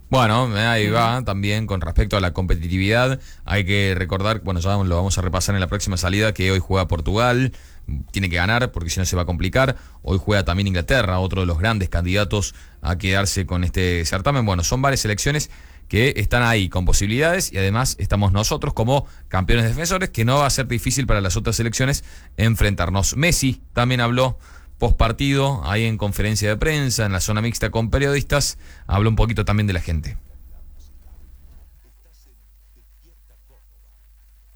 Bueno, ahí va también con respecto a la competitividad. Hay que recordar, bueno, ya lo vamos a repasar en la próxima salida, que hoy juega Portugal. Tiene que ganar porque si no se va a complicar. Hoy juega también Inglaterra, otro de los grandes candidatos a quedarse con este certamen. Bueno, son varias selecciones que están ahí con posibilidades y además estamos nosotros como campeones defensores, que no va a ser difícil para las otras selecciones enfrentarnos. Messi también habló post partido, ahí en conferencia de prensa, en la zona mixta con periodistas, habló un poquito también de la gente.